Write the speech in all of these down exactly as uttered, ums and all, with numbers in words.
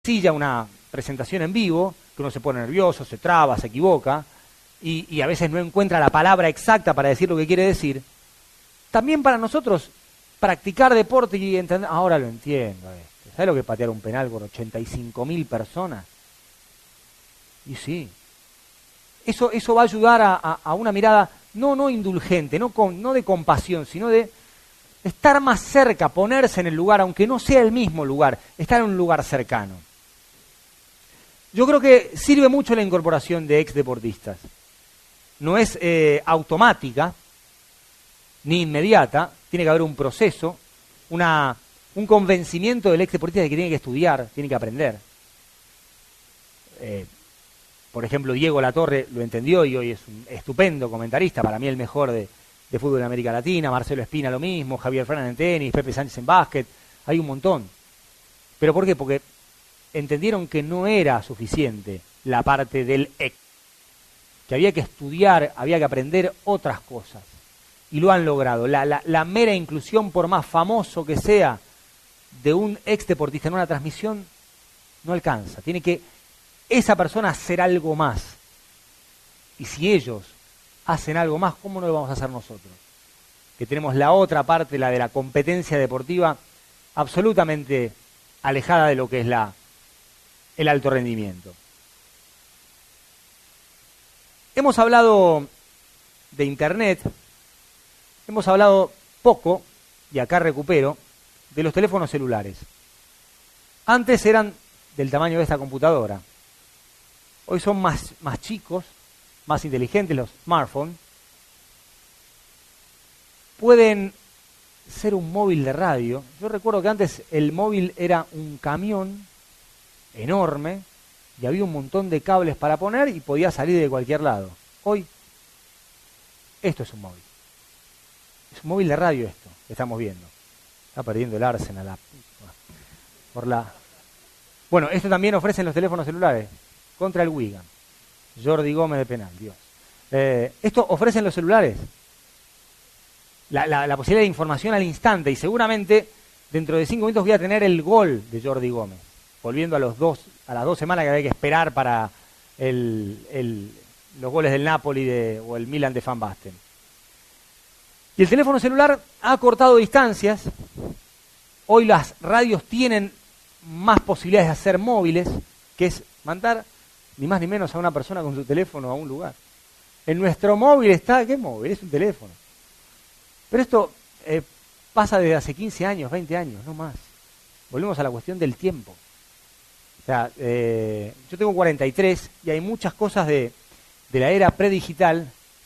silla una presentación en vivo, que uno se pone nervioso, se traba, se equivoca, y, y a veces no encuentra la palabra exacta para decir lo que quiere decir, también para nosotros practicar deporte y entender, ahora lo entiendo esto. ¿Sabes lo que es patear un penal con ochenta y cinco mil personas? Y sí, eso, eso va a ayudar a, a, a una mirada no, no indulgente, no, con, no de compasión, sino de estar más cerca, ponerse en el lugar, aunque no sea el mismo lugar, estar en un lugar cercano. Yo creo que sirve mucho la incorporación de ex deportistas. No es eh, automática ni inmediata, tiene que haber un proceso, una, un convencimiento del ex deportista de que tiene que estudiar, tiene que aprender. Eh, por ejemplo, Diego Latorre lo entendió y hoy es un estupendo comentarista, para mí el mejor de, de fútbol en América Latina, Marcelo Espina lo mismo, Javier Fernández en tenis, Pepe Sánchez en básquet, hay un montón. ¿Pero por qué? Porque entendieron que no era suficiente la parte del ex, que había que estudiar, había que aprender otras cosas. Y lo han logrado. La, la, la mera inclusión, por más famoso que sea, de un ex deportista en una transmisión, no alcanza. Tiene que esa persona hacer algo más. Y si ellos hacen algo más, ¿cómo no lo vamos a hacer nosotros? Que tenemos la otra parte, la de la competencia deportiva, absolutamente alejada de lo que es la, el alto rendimiento. Hemos hablado de Internet, hemos hablado poco, y acá recupero, de los teléfonos celulares. Antes eran del tamaño de esta computadora. Hoy son más, más chicos, más inteligentes los smartphones. Pueden ser un móvil de radio. Yo recuerdo que antes el móvil era un camión enorme y había un montón de cables para poner y podía salir de cualquier lado. Hoy, esto es un móvil. Es un móvil de radio esto, que estamos viendo. Está perdiendo el Arsenal. La, por la... Bueno, esto también ofrecen los teléfonos celulares contra el Wigan. Jordi Gómez de penal, Dios. Eh, esto ofrecen los celulares. La, la, la posibilidad de información al instante y seguramente dentro de cinco minutos voy a tener el gol de Jordi Gómez. Volviendo a los dos, a las dos semanas que había que esperar para el, el, los goles del Napoli de, o el Milan de Van Basten. Y el teléfono celular ha cortado distancias. Hoy las radios tienen más posibilidades de hacer móviles, que es mandar ni más ni menos a una persona con su teléfono a un lugar. En nuestro móvil está, ¿qué móvil? Es un teléfono. Pero esto eh, pasa desde hace quince años, veinte años, no más. Volvemos a la cuestión del tiempo. O sea, eh, yo tengo cuarenta y tres y hay muchas cosas de, de la era predigital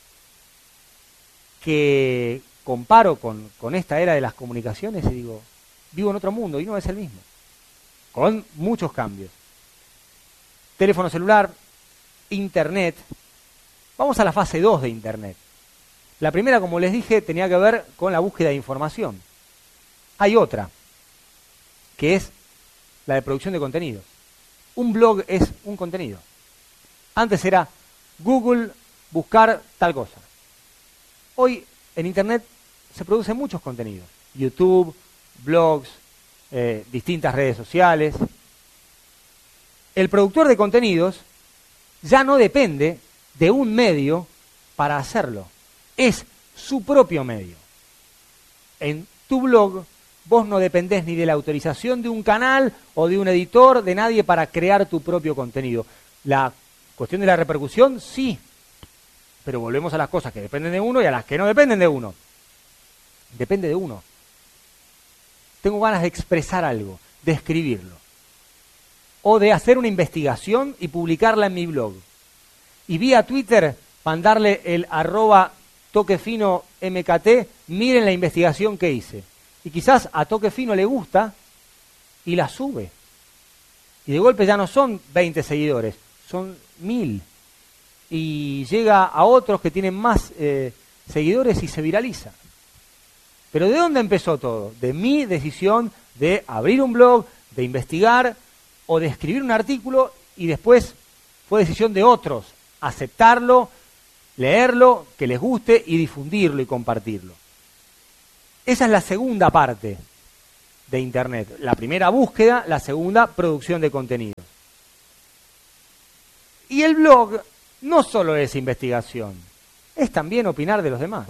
que comparo con, con esta era de las comunicaciones y digo, vivo en otro mundo y no es el mismo. Con muchos cambios. Teléfono celular, Internet. Vamos a la fase dos de Internet. La primera, como les dije, tenía que ver con la búsqueda de información. Hay otra, que es la de producción de contenidos. Un blog es un contenido. Antes era Google, buscar tal cosa. Hoy en Internet se producen muchos contenidos. YouTube, blogs, eh, distintas redes sociales. El productor de contenidos ya no depende de un medio para hacerlo. Es su propio medio. En tu blog vos no dependés ni de la autorización de un canal o de un editor, de nadie para crear tu propio contenido. La cuestión de la repercusión, sí. Pero volvemos a las cosas que dependen de uno y a las que no dependen de uno. Depende de uno. Tengo ganas de expresar algo, de escribirlo. O de hacer una investigación y publicarla en mi blog. Y vía Twitter mandarle el arroba toquefino mkt, miren la investigación que hice. Y quizás a Toquefino le gusta y la sube. Y de golpe ya no son veinte seguidores, son mil. Y llega a otros que tienen más eh, seguidores y se viraliza. Pero ¿de dónde empezó todo? De mi decisión de abrir un blog, de investigar o de escribir un artículo y después fue decisión de otros aceptarlo, leerlo, que les guste y difundirlo y compartirlo. Esa es la segunda parte de Internet. La primera, búsqueda; la segunda, producción de contenidos. Y el blog no solo es investigación, es también opinar de los demás.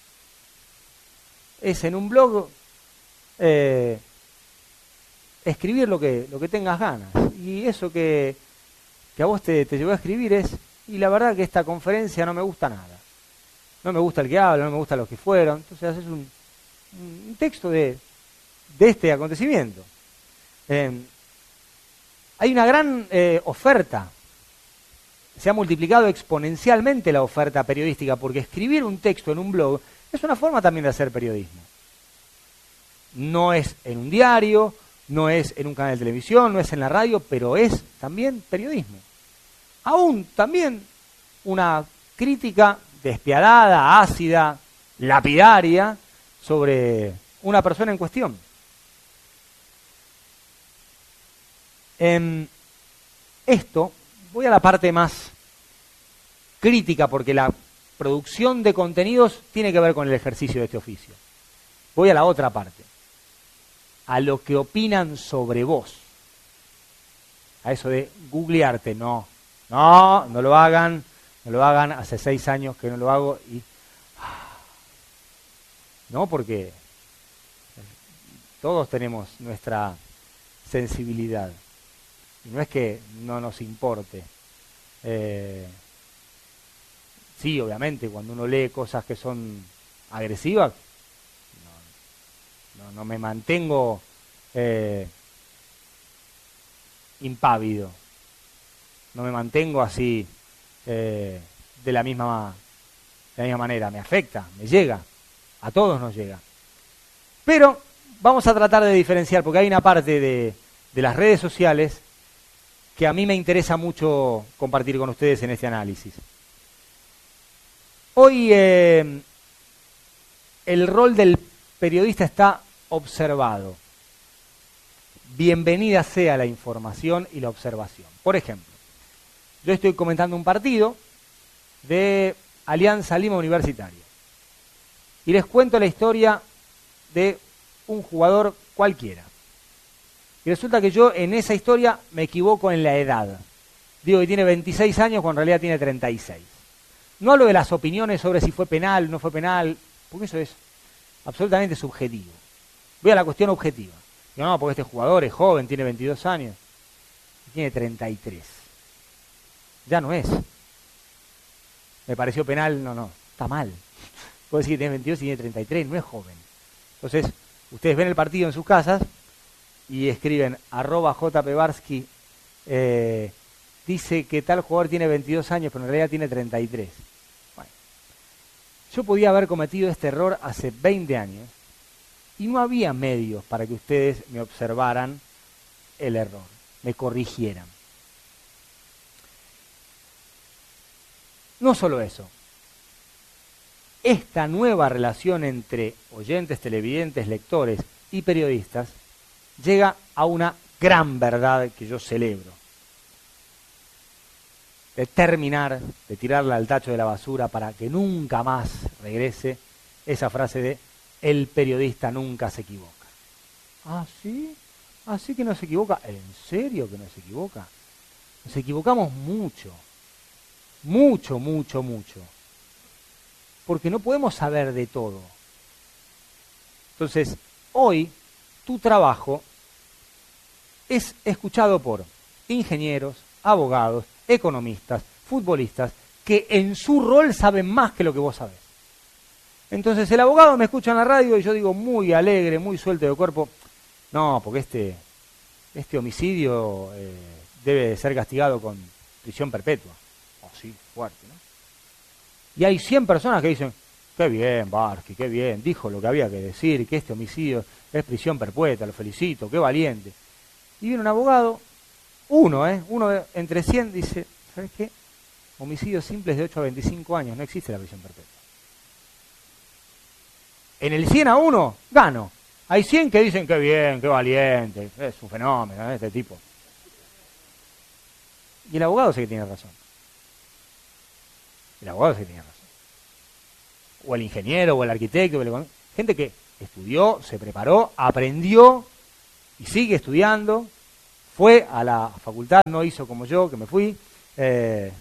Es en un blog eh, escribir lo que, lo que tengas ganas. Y eso que, que a vos te, te llevó a escribir es, y la verdad que esta conferencia no me gusta nada. No me gusta el que habla, no me gustan los que fueron. Entonces haces un, un texto de, de este acontecimiento. Eh, hay una gran eh, oferta. Se ha multiplicado exponencialmente la oferta periodística, porque escribir un texto en un blog es una forma también de hacer periodismo. No es en un diario, no es en un canal de televisión, no es en la radio, pero es también periodismo. Aún también una crítica despiadada, ácida, lapidaria sobre una persona en cuestión. En esto voy a la parte más crítica, porque la producción de contenidos tiene que ver con el ejercicio de este oficio. Voy a la otra parte, a lo que opinan sobre vos. A eso de googlearte, no, no, no lo hagan, no lo hagan, hace seis años que no lo hago y... No, porque todos tenemos nuestra sensibilidad. Y no es que no nos importe. Eh, sí, obviamente, cuando uno lee cosas que son agresivas, no, no, no me mantengo eh, impávido. No me mantengo así eh, de la misma, de la misma manera. Me afecta, me llega. A todos nos llega. Pero vamos a tratar de diferenciar, porque hay una parte de, de las redes sociales que a mí me interesa mucho compartir con ustedes en este análisis. Hoy eh, el rol del periodista está observado. Bienvenida sea la información y la observación. Por ejemplo, yo estoy comentando un partido de Alianza Lima Universitaria y les cuento la historia de un jugador cualquiera. Y resulta que yo en esa historia me equivoco en la edad. Digo que tiene veintiséis años cuando en realidad tiene treinta y seis. No hablo de las opiniones sobre si fue penal o no fue penal, porque eso es absolutamente subjetivo. Voy a la cuestión objetiva. Digo, no, porque este jugador es joven, tiene veintidós años, y tiene treinta y tres. Ya no es. Me pareció penal, no, no, está mal. Puedo decir que tiene veintidós y tiene treinta y tres, no es joven. Entonces, ustedes ven el partido en sus casas y escriben arroba jpbarsky, eh, dice que tal jugador tiene veintidós años, pero en realidad tiene treinta y tres. Bueno, yo podía haber cometido este error hace veinte años y no había medios para que ustedes me observaran el error, me corrigieran. No solo eso, esta nueva relación entre oyentes, televidentes, lectores y periodistas llega a una gran verdad que yo celebro. De terminar, de tirarla al tacho de la basura para que nunca más regrese esa frase de el periodista nunca se equivoca. ¿Ah, sí? ¿Así que no se equivoca? ¿En serio que no se equivoca? Nos equivocamos mucho. Mucho, mucho, mucho. Porque no podemos saber de todo. Entonces, hoy tu trabajo es escuchado por ingenieros, abogados, economistas, futbolistas, que en su rol saben más que lo que vos sabés. Entonces el abogado me escucha en la radio y yo digo muy alegre, muy suelto de cuerpo, no, porque este, este homicidio eh, debe ser castigado con prisión perpetua. Oh, sí, fuerte, ¿no? Y hay cien personas que dicen, qué bien, Barsky, qué bien, dijo lo que había que decir, que este homicidio es prisión perpetua, lo felicito, qué valiente. Y viene un abogado, uno, ¿eh? Uno de, entre cien, dice, ¿sabes qué? Homicidios simples de ocho a veinticinco años, no existe la prisión perpetua. En el cien a uno, gano. Hay cien que dicen, qué bien, qué valiente, es un fenómeno, ¿eh? Este tipo. Y el abogado sé que tiene razón. El abogado sé que tiene razón. O el ingeniero, o el arquitecto, o el... gente que estudió, se preparó, aprendió y sigue estudiando, fue a la facultad, no hizo como yo, que me fui. Eh,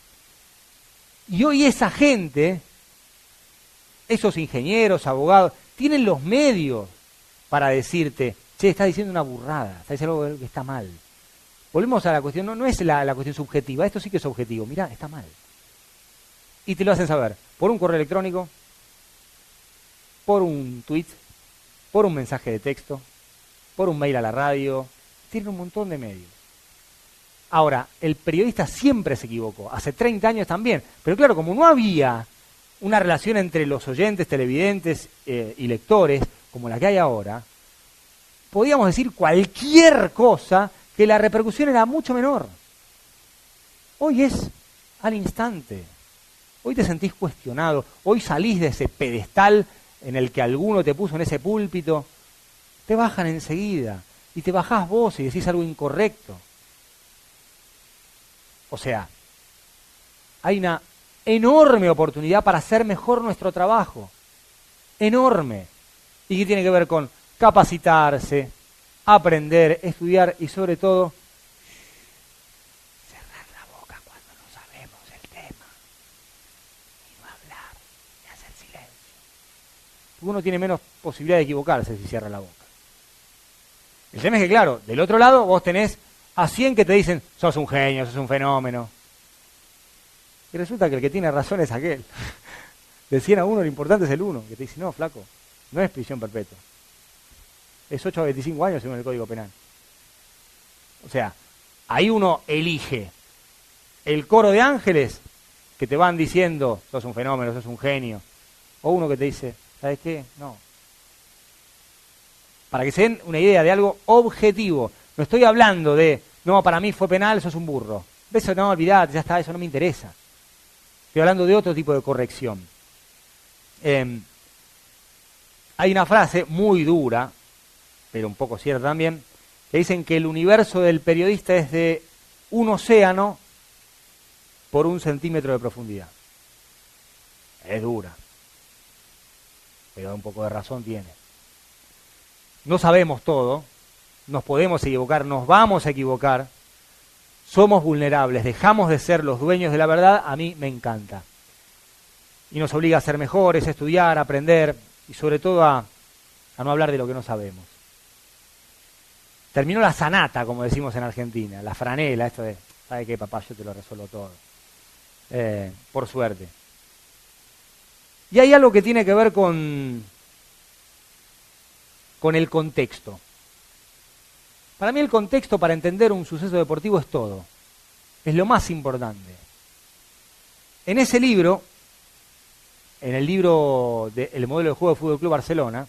y hoy esa gente, esos ingenieros, abogados, tienen los medios para decirte, che, estás diciendo una burrada, estás diciendo algo que está mal. Volvemos a la cuestión, no, no es la, la cuestión subjetiva, esto sí que es objetivo, mirá, está mal. Y te lo hacen saber, por un correo electrónico, por un tweet, por un mensaje de texto, por un mail a la radio, tienen un montón de medios. Ahora, el periodista siempre se equivocó, hace treinta años también, pero claro, como no había una relación entre los oyentes, televidentes eh, y lectores, como la que hay ahora, podíamos decir cualquier cosa que la repercusión era mucho menor. Hoy es al instante. Hoy te sentís cuestionado, hoy salís de ese pedestal en el que alguno te puso en ese púlpito, te bajan enseguida y te bajás vos y decís algo incorrecto. O sea, hay una enorme oportunidad para hacer mejor nuestro trabajo. Enorme. ¿Y qué tiene que ver con capacitarse, aprender, estudiar y sobre todo cerrar la boca cuando no sabemos el tema y no hablar y hacer silencio? Porque uno tiene menos posibilidad de equivocarse si cierra la boca. El tema es que, claro, del otro lado vos tenés a cien que te dicen, sos un genio, sos un fenómeno. Y resulta que el que tiene razón es aquel. De cien a uno, lo importante es el uno, que te dice, no, flaco, no es prisión perpetua. Es ocho a veinticinco años según el Código Penal. O sea, ahí uno elige el coro de ángeles que te van diciendo, sos un fenómeno, sos un genio. O uno que te dice, ¿sabes qué? No. Para que se den una idea de algo objetivo. No estoy hablando de, no, para mí fue penal, sos un burro. Eso no, olvidate, ya está, eso no me interesa. Estoy hablando de otro tipo de corrección. Eh, hay una frase muy dura, pero un poco cierta también, que dicen que el universo del periodista es de un océano por un centímetro de profundidad. Es dura, pero un poco de razón tiene. No sabemos todo, nos podemos equivocar, nos vamos a equivocar, somos vulnerables, dejamos de ser los dueños de la verdad, a mí me encanta. Y nos obliga a ser mejores, a estudiar, a aprender y sobre todo a, a no hablar de lo que no sabemos. Terminó la sanata, como decimos en Argentina, la franela, esto de, ¿sabe qué, papá? Yo te lo resuelvo todo. Eh, por suerte. Y hay algo que tiene que ver con, con el contexto. Para mí el contexto para entender un suceso deportivo es todo. Es lo más importante. En ese libro, en el libro de El modelo de juego del Fútbol Club Barcelona,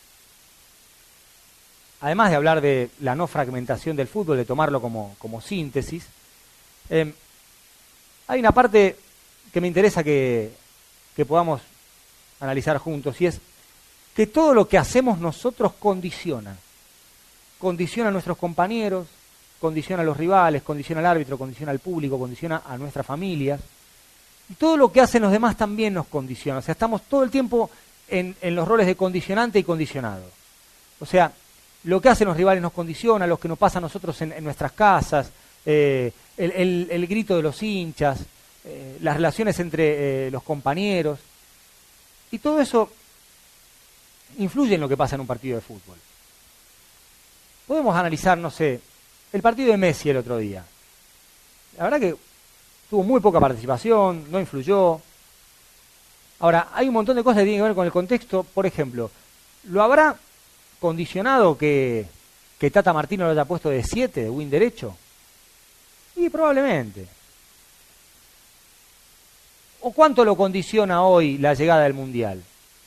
además de hablar de la no fragmentación del fútbol, de tomarlo como, como síntesis, eh, hay una parte que me interesa que, que podamos analizar juntos, y es que todo lo que hacemos nosotros condiciona. Condiciona a nuestros compañeros, condiciona a los rivales, condiciona al árbitro, condiciona al público, condiciona a nuestras familias. Y todo lo que hacen los demás también nos condiciona. O sea, estamos todo el tiempo en, en los roles de condicionante y condicionado. O sea, lo que hacen los rivales nos condiciona, lo que nos pasa a nosotros en, en nuestras casas, eh, el, el, el grito de los hinchas, eh, las relaciones entre eh, los compañeros. Y todo eso influye en lo que pasa en un partido de fútbol. Podemos analizar, no sé, el partido de Messi el otro día. La verdad que tuvo muy poca participación, no influyó. Ahora, hay un montón de cosas que tienen que ver con el contexto. Por ejemplo, ¿lo habrá condicionado que, que Tata Martino lo haya puesto de siete, de win derecho? Y probablemente. ¿O cuánto lo condiciona hoy la llegada del Mundial?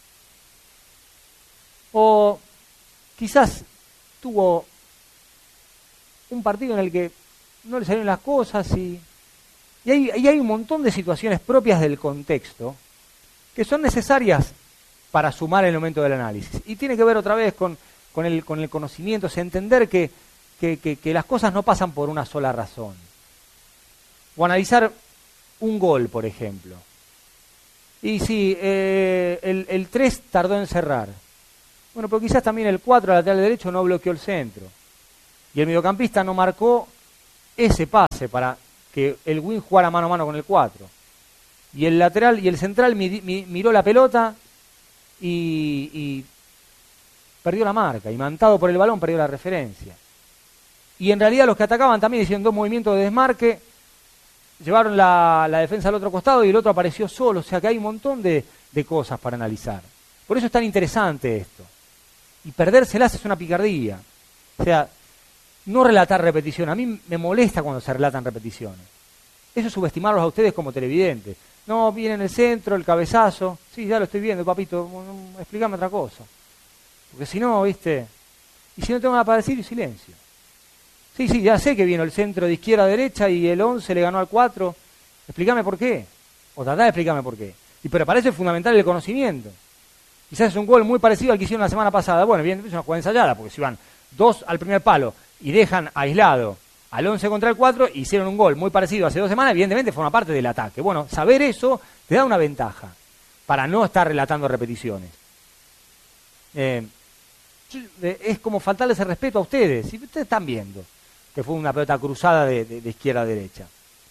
O quizás tuvo un partido en el que no le salieron las cosas y, y, hay, y hay un montón de situaciones propias del contexto que son necesarias para sumar en el momento del análisis. Y tiene que ver otra vez con, con, el, con el conocimiento, o sea, entender que, que, que, que las cosas no pasan por una sola razón. O analizar un gol, por ejemplo. Y sí, eh, el, el tres tardó en cerrar. Bueno, pero quizás también el cuatro, al lateral derecho, no bloqueó el centro. Y el mediocampista no marcó ese pase para que el wing jugara mano a mano con el cuatro. Y el lateral y el central mi, mi, miró la pelota y, y perdió la marca. Y mantado por el balón perdió la referencia. Y en realidad los que atacaban también hicieron dos movimientos de desmarque, llevaron la, la defensa al otro costado y el otro apareció solo. O sea que hay un montón de, de cosas para analizar. Por eso es tan interesante esto. Y perdérselas es una picardía. O sea, no relatar repetición. A mí me molesta cuando se relatan repeticiones. Eso es subestimarlos a ustedes como televidentes. No, viene en el centro, el cabezazo. Sí, ya lo estoy viendo, papito. Explícame otra cosa. Porque si no, ¿viste? Y si no tengo nada para decir, silencio. Sí, sí, ya sé que vino el centro de izquierda a derecha y el once le ganó al cuatro. Explícame por qué. O tratá de explicarme por qué. Y pero para eso es fundamental el conocimiento. Quizás es un gol muy parecido al que hicieron la semana pasada. Bueno, bien, es una jugada ensayada, porque si van dos al primer palo y dejan aislado al once contra el cuatro, hicieron un gol muy parecido hace dos semanas, evidentemente forma parte del ataque. Bueno, saber eso te da una ventaja para no estar relatando repeticiones. Eh, es como faltarles el respeto a ustedes. Si ustedes están viendo que fue una pelota cruzada de, de, de izquierda a derecha.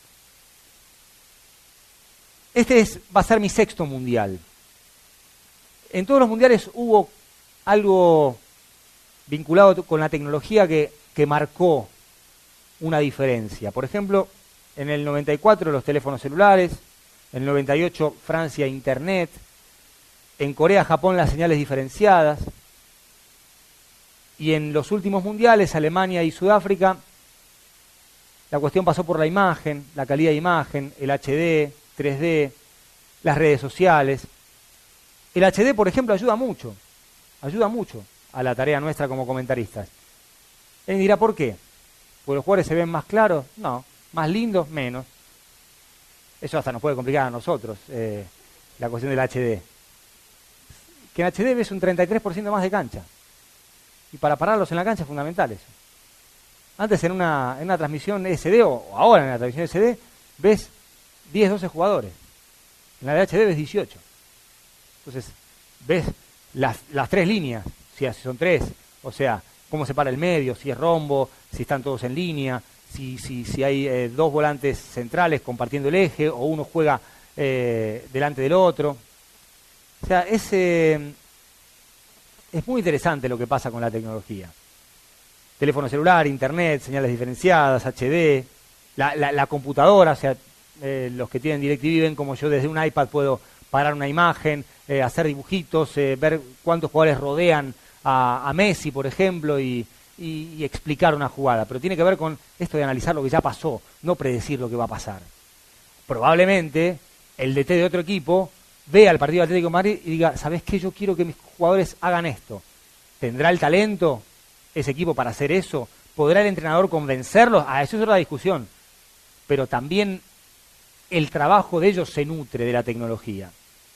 Este es, va a ser mi sexto mundial. En todos los mundiales hubo algo vinculado con la tecnología que, que marcó una diferencia. Por ejemplo, en el noventa y cuatro los teléfonos celulares, en el noventa y ocho Francia Internet, en Corea, Japón las señales diferenciadas, y en los últimos mundiales, Alemania y Sudáfrica, la cuestión pasó por la imagen, la calidad de imagen, el H D, tres D, las redes sociales. El H D, por ejemplo, ayuda mucho, ayuda mucho a la tarea nuestra como comentaristas. Él dirá, ¿por qué? ¿Porque los jugadores se ven más claros? No. ¿Más lindos? Menos. Eso hasta nos puede complicar a nosotros, eh, la cuestión del H D. Que en H D ves un treinta y tres por ciento más de cancha. Y para pararlos en la cancha es fundamental eso. Antes en una, en una transmisión S D, o ahora en la transmisión S D, ves diez, doce jugadores. En la de H D ves dieciocho. Entonces, ves las, las tres líneas, si son tres, o sea, cómo se para el medio, si es rombo, si están todos en línea, si, si, si hay eh, dos volantes centrales compartiendo el eje, o uno juega eh, delante del otro. O sea, es, eh, es muy interesante lo que pasa con la tecnología. Teléfono celular, internet, señales diferenciadas, H D, la, la, la computadora, o sea, eh, los que tienen DirecTV ven como yo desde un iPad puedo parar una imagen, eh, hacer dibujitos, eh, ver cuántos jugadores rodean a, a Messi, por ejemplo, y, y, y explicar una jugada. Pero tiene que ver con esto de analizar lo que ya pasó, no predecir lo que va a pasar. Probablemente el D T de otro equipo vea al partido de Atlético de Madrid y diga, ¿sabés qué? Yo quiero que mis jugadores hagan esto. ¿Tendrá el talento ese equipo para hacer eso? ¿Podrá el entrenador convencerlos? Ah, eso es otra discusión. Pero también el trabajo de ellos se nutre de la tecnología.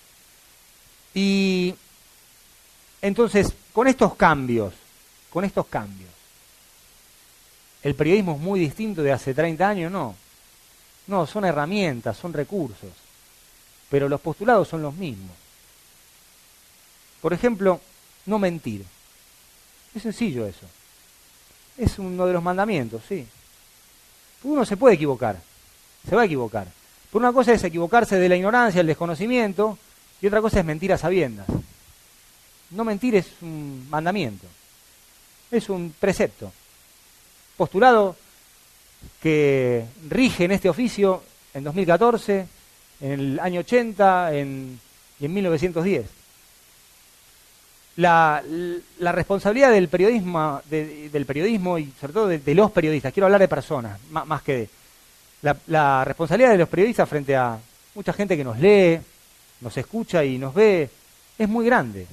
Y entonces, con estos cambios, con estos cambios, ¿el periodismo es muy distinto de hace treinta años? No. No, son herramientas, son recursos. Pero los postulados son los mismos. Por ejemplo, no mentir. Es sencillo eso. Es uno de los mandamientos, sí. Uno se puede equivocar, se va a equivocar. Por una cosa es equivocarse de la ignorancia, el desconocimiento, y otra cosa es mentir a sabiendas. No mentir es un mandamiento, es un precepto. Postulado que rige en este oficio en dos mil catorce, en el año ochenta en, y en mil novecientos diez. La, la responsabilidad del periodismo, de, del periodismo y sobre todo de, de los periodistas, quiero hablar de personas, más, más que de... La, la responsabilidad de los periodistas frente a mucha gente que nos lee, nos escucha y nos ve, es muy grande.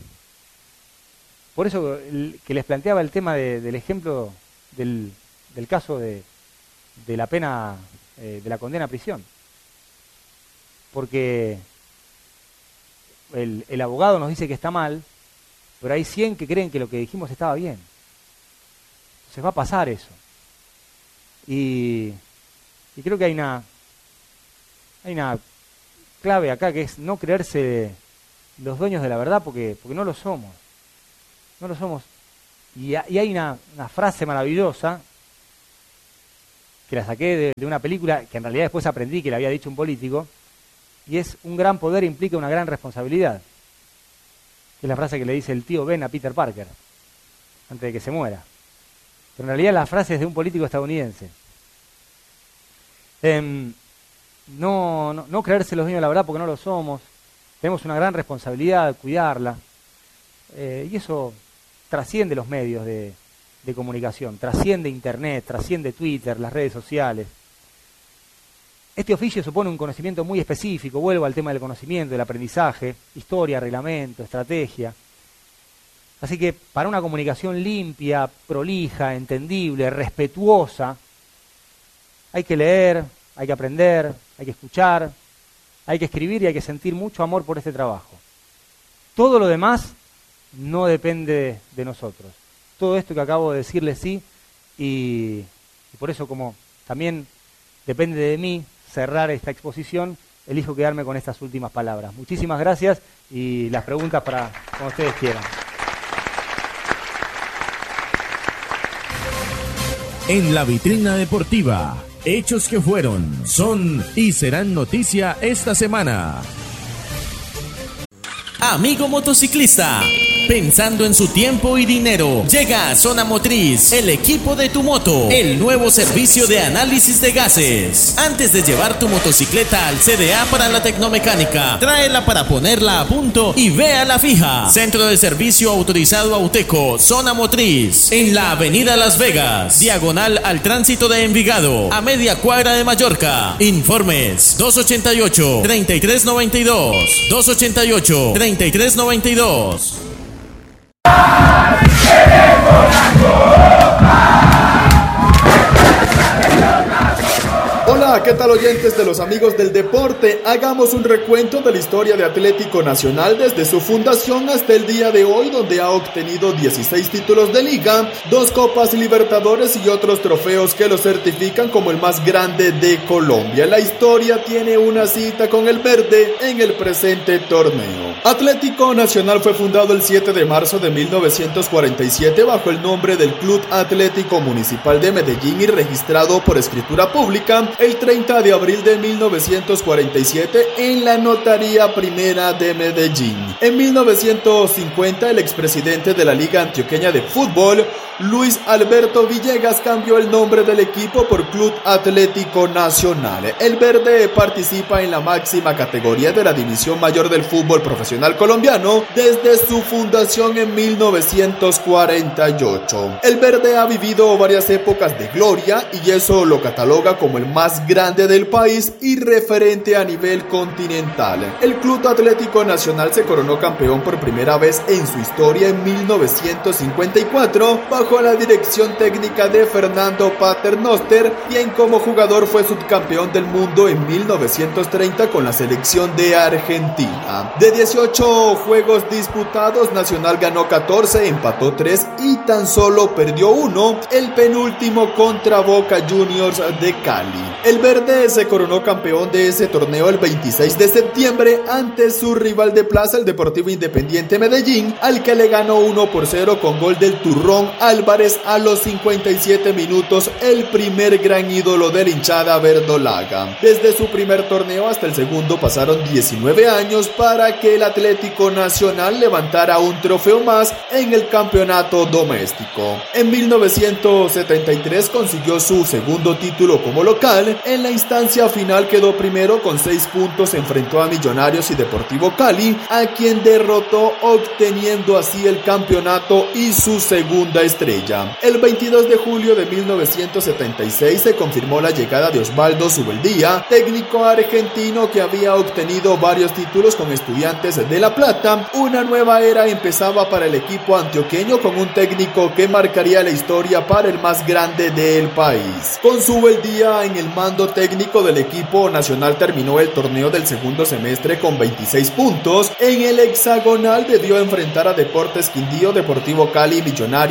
Por eso el, que les planteaba el tema de, del ejemplo del, del caso de, de la pena, eh, de la condena a prisión. Porque el, el abogado nos dice que está mal, pero hay cien que creen que lo que dijimos estaba bien. Entonces va a pasar eso. Y, y creo que hay una, hay una clave acá que es no creerse los dueños de la verdad porque, porque no lo somos. No lo somos. Y, y hay una, una frase maravillosa que la saqué de, de una película que en realidad después aprendí que le había dicho un político, y es: un gran poder implica una gran responsabilidad. Es la frase que le dice el tío Ben a Peter Parker antes de que se muera. Pero en realidad la frase es de un político estadounidense. Eh, no, no, no creerse los dueños de la verdad porque no lo somos. Tenemos una gran responsabilidad, cuidarla. Eh, y eso trasciende los medios de, de comunicación, trasciende Internet, trasciende Twitter, las redes sociales. Este oficio supone un conocimiento muy específico. Vuelvo al tema del conocimiento, del aprendizaje, historia, reglamento, estrategia. Así que para una comunicación limpia, prolija, entendible, respetuosa, hay que leer, hay que aprender, hay que escuchar, hay que escribir y hay que sentir mucho amor por este trabajo. Todo lo demás no depende de nosotros. Todo esto que acabo de decirles sí, y, y por eso, como también depende de mí cerrar esta exposición, elijo quedarme con estas últimas palabras. Muchísimas gracias y las preguntas para cuando ustedes quieran. En la vitrina deportiva, hechos que fueron, son y serán noticia esta semana. Amigo motociclista, pensando en su tiempo y dinero, llega a Zona Motriz, el equipo de tu moto, el nuevo servicio de análisis de gases. Antes de llevar tu motocicleta al C D A para la tecnomecánica, tráela para ponerla a punto y vea la fija. Centro de servicio autorizado Auteco, Zona Motriz, en la avenida Las Vegas, diagonal al tránsito de Envigado, a media cuadra de Mallorca. Informes dos ochenta y ocho, treinta y tres noventa y dos, dos ochenta y ocho, treinta y tres noventa y dos. Hola, ¿qué tal, oyentes de los amigos del deporte? Hagamos un recuento de la historia de Atlético Nacional desde su fundación hasta el día de hoy, donde ha obtenido dieciséis títulos de liga, dos Copas Libertadores y otros trofeos que lo certifican como el más grande de Colombia. La historia tiene una cita con el verde en el presente torneo. Atlético Nacional fue fundado el siete de marzo de mil novecientos cuarenta y siete bajo el nombre del Club Atlético Municipal de Medellín y registrado por escritura pública el treinta de abril de mil novecientos cuarenta y siete en la Notaría Primera de Medellín. En mil novecientos cincuenta, el expresidente de la Liga Antioqueña de Fútbol, Luis Alberto Villegas, cambió el nombre del equipo por Club Atlético Nacional. El verde participa en la máxima categoría de la División Mayor del fútbol profesional colombiano desde su fundación en mil novecientos cuarenta y ocho. El verde ha vivido varias épocas de gloria y eso lo cataloga como el más grande del país y referente a nivel continental. El Club Atlético Nacional se coronó campeón por primera vez en su historia en mil novecientos cincuenta y cuatro bajo la dirección técnica de Fernando Paternoster, quien como jugador fue subcampeón del mundo en mil novecientos treinta con la selección de Argentina. De dieciocho juegos disputados, Nacional ganó catorce, empató tres y tan solo perdió uno, el penúltimo contra Boca Juniors de Cali. El verde se coronó campeón de ese torneo el veintiséis de septiembre ante su rival de plaza, el Deportivo Independiente Medellín, al que le ganó uno por cero con gol del Turrón Álvarez a los cincuenta y siete minutos, el primer gran ídolo de la hinchada verdolaga. Desde su primer torneo hasta el segundo pasaron diecinueve años para que el Atlético Nacional levantara un trofeo más en el campeonato doméstico. En mil novecientos setenta y tres consiguió su segundo título como local. En la instancia final quedó primero con seis puntos, enfrentó a Millonarios y Deportivo Cali, a quien derrotó, obteniendo así el campeonato y su segunda estrella. El veintidós de julio de mil novecientos setenta y seis se confirmó la llegada de Osvaldo Zubeldía, técnico argentino que había obtenido varios títulos con Estudiantes de La Plata. Una nueva era empezaba para el equipo antioqueño con un técnico que marcaría la historia para el más grande del país. Con Zubeldía en el mando técnico del equipo, Nacional terminó el torneo del segundo semestre con veintiséis puntos. En el hexagonal debió enfrentar a Deportes Quindío, Deportivo Cali, Millonarios, Junior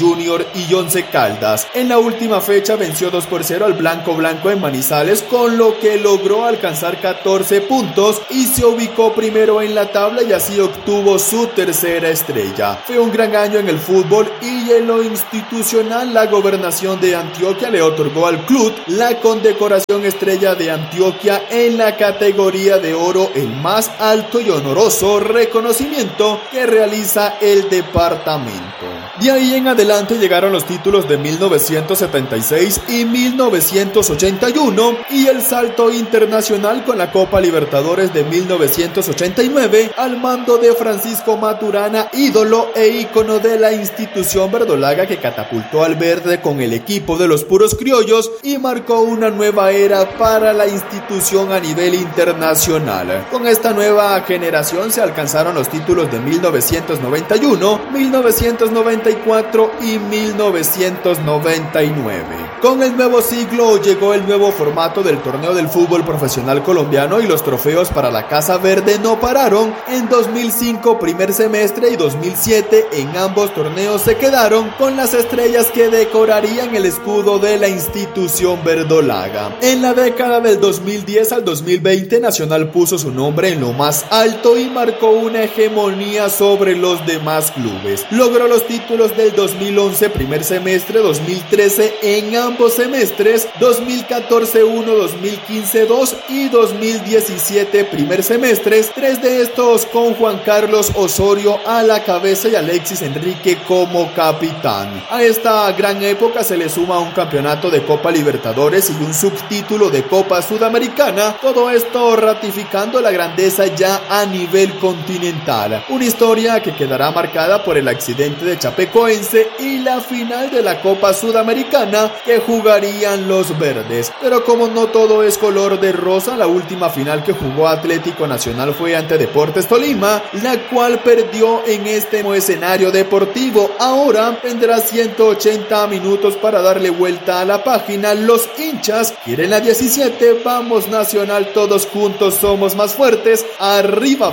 Junior y Once Caldas. En la última fecha venció dos por cero al Blanco Blanco en Manizales, con lo que logró alcanzar catorce puntos y se ubicó primero en la tabla y así obtuvo su tercera estrella. Fue un gran año en el fútbol y en lo institucional la gobernación de Antioquia le otorgó al club la condecoración Estrella de Antioquia en la categoría de oro, el más alto y honoroso reconocimiento que realiza el departamento. De ahí en adelante llegaron los títulos de mil novecientos setenta y seis y mil novecientos ochenta y uno y el salto internacional con la Copa Libertadores de mil novecientos ochenta y nueve al mando de Francisco Maturana, ídolo e ícono de la institución verdolaga, que catapultó al verde con el equipo de los puros criollos y marcó una nueva era para la institución a nivel internacional. Con esta nueva generación se alcanzaron los títulos de mil novecientos noventa y uno, mil novecientos noventa y cuatro y mil novecientos noventa y nueve. Con el nuevo siglo llegó el nuevo formato del torneo del fútbol profesional colombiano y los trofeos para la Casa Verde no pararon. En dos mil cinco primer semestre y dos mil siete en ambos torneos se quedaron con las estrellas que decorarían el escudo de la institución verdolaga. En la década del dos mil diez al dos mil veinte Nacional puso su nombre en lo más alto y marcó una hegemonía sobre los demás clubes. Logró los títulos del dos mil once primer semestre, dos mil trece en ambos semestres, dos mil catorce uno, dos mil quince dos y dos mil diecisiete primer semestres, tres de estos con Juan Carlos Osorio a la cabeza y Alexis Enrique como capitán. A esta gran época se le suma un campeonato de Copa Libertadores y un subtítulo de Copa Sudamericana, todo esto ratificando la grandeza ya a nivel continental. Una historia que quedará marcada por el accidente de Chapecoense y la final de la Copa Sudamericana que jugarían los verdes. Pero como no todo es color de rosa, la última final que jugó Atlético Nacional fue ante Deportes Tolima, la cual perdió en este escenario deportivo. Ahora tendrá ciento ochenta minutos para darle vuelta a la página. Los hinchas quieren la diecisiete. Vamos Nacional, todos juntos somos más fuertes. Arriba